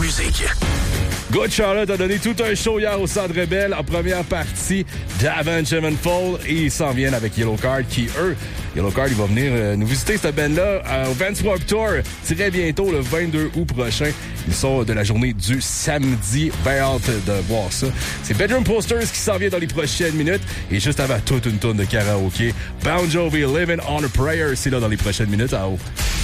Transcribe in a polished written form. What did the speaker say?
musique. Good Charlotte a donné tout un show hier au Centre Bell en première partie d'Avenged Sevenfold et ils s'en viennent avec Yellowcard qui, Yellowcard, il va venir nous visiter cette band-là au Vans Warped Tour très bientôt, le 22 août prochain. Ils sont de la journée du samedi. Bien hâte de voir ça. C'est Bedroom Posters qui s'en vient dans les prochaines minutes et juste avant, toute une tonne de karaoké. Bon Jovi, Living on a Prayer, c'est là dans les prochaines minutes à haut.